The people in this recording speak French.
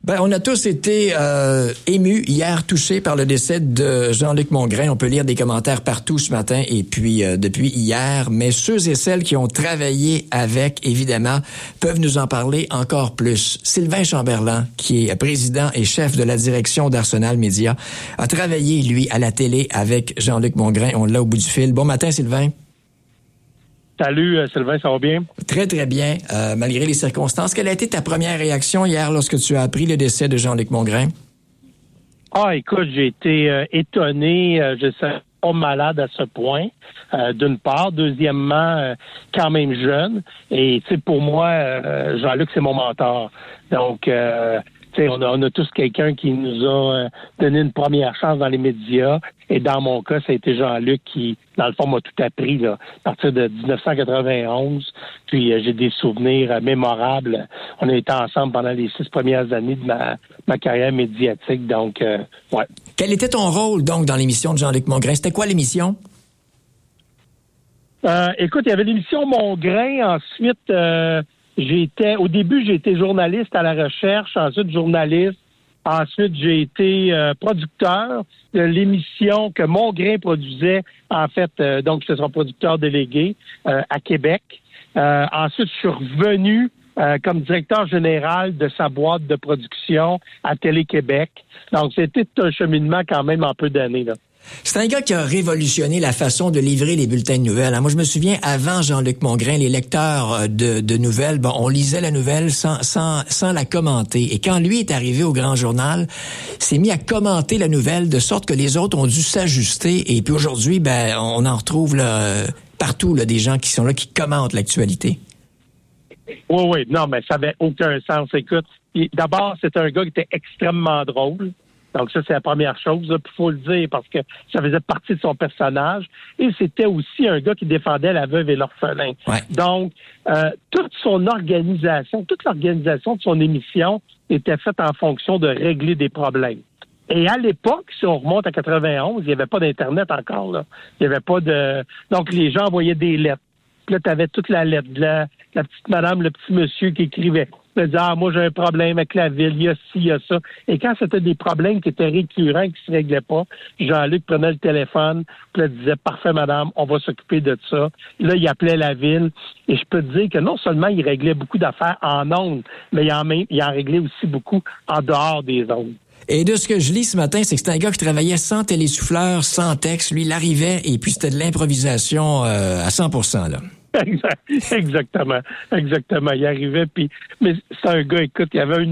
Ben, on a tous été émus hier, touchés par le décès de Jean-Luc Mongrain. On peut lire des commentaires partout ce matin et puis depuis hier. Mais ceux et celles qui ont travaillé avec, évidemment, peuvent nous en parler encore plus. Sylvain Chamberlain, qui est président et chef de la direction d'Arsenal Média, a travaillé, lui, à la télé avec Jean-Luc Mongrain. On l'a au bout du fil. Bon matin, Sylvain. Salut Sylvain, ça va bien? Très, très bien, malgré les circonstances. Quelle a été ta première réaction hier lorsque tu as appris le décès de Jean-Luc Mongrain? Écoute, j'ai été étonné. Je suis pas malade à ce point, d'une part. Deuxièmement, quand même jeune. Et tu sais, pour moi, Jean-Luc, c'est mon mentor. Donc, on a tous quelqu'un qui nous a donné une première chance dans les médias. Et dans mon cas, ça a été Jean-Luc qui, dans le fond, m'a tout appris là, à partir de 1991. Puis j'ai des souvenirs mémorables. On a été ensemble pendant les 6 premières années de ma carrière médiatique. Donc, ouais. Quel était ton rôle, donc, dans l'émission de Jean-Luc Mongrain? C'était quoi l'émission? Écoute, il y avait l'émission Mongrain. Ensuite, au début, j'ai été journaliste à la recherche. Ensuite, journaliste. Ensuite, j'ai été producteur de l'émission que Mongrain produisait, en fait, donc je suis son producteur délégué à Québec. Ensuite, je suis revenu comme directeur général de sa boîte de production à Télé-Québec. Donc, c'était un cheminement quand même en peu d'années, là. C'est un gars qui a révolutionné la façon de livrer les bulletins de nouvelles. Moi, je me souviens, avant Jean-Luc Mongrain, les lecteurs de nouvelles, on lisait la nouvelle sans la commenter. Et quand lui est arrivé au Grand Journal, s'est mis à commenter la nouvelle de sorte que les autres ont dû s'ajuster. Et puis aujourd'hui, on en retrouve là, partout là, des gens qui sont là, qui commentent l'actualité. Oui. Non, mais ça n'avait aucun sens. Écoute, d'abord, c'est un gars qui était extrêmement drôle. Donc ça, c'est la première chose. Il faut le dire parce que ça faisait partie de son personnage. Et c'était aussi un gars qui défendait la veuve et l'orphelin. Ouais. Donc, toute l'organisation de son émission était faite en fonction de régler des problèmes. Et à l'époque, si on remonte à 91, il n'y avait pas d'Internet encore, là. Il n'y avait pas de... Donc, les gens envoyaient des lettres. Puis là, tu avais toute la lettre, la petite madame, le petit monsieur qui écrivait. Il disait, moi, j'ai un problème avec la ville, il y a ci, il y a ça. Et quand c'était des problèmes qui étaient récurrents, qui se réglaient pas, Jean-Luc prenait le téléphone, puis là, disait, parfait, madame, on va s'occuper de ça. Là, il appelait la ville. Et je peux te dire que non seulement il réglait beaucoup d'affaires en ondes, mais il en réglait aussi beaucoup en dehors des ondes. Et de ce que je lis ce matin, c'est que c'était un gars qui travaillait sans télésouffleur, sans texte. Lui, il arrivait et puis c'était de l'improvisation à 100%, là. Exactement. Il arrivait, mais c'est un gars, écoute, il avait une